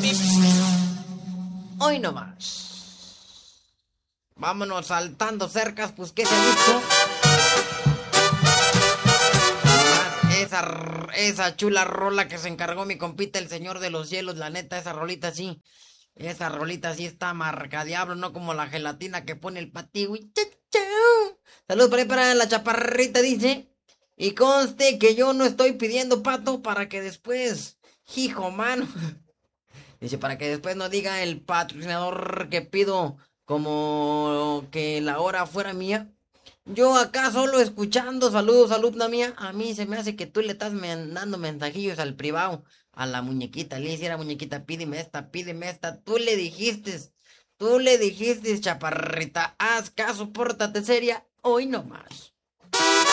Hoy nomás. Vámonos saltando cercas, pues qué se ha visto. Esa chula rola que se encargó mi compita el señor de los hielos, la neta, esa rolita sí. Esa rolita sí está marca diablo, no como la gelatina que pone el patigui. Saludos por ahí para la chaparrita, dice. Y conste que yo no estoy pidiendo pato para que después, hijo mano. Dice, para que después no diga el patrocinador que pido como que la hora fuera mía. Yo acá solo escuchando, saludos, alumna mía. A mí se me hace que tú le estás mandando mensajillos al privado, a la muñequita. Le hiciera muñequita, pídeme esta, pídeme esta. Tú le dijiste, chaparrita, haz caso, pórtate seria, hoy nomás.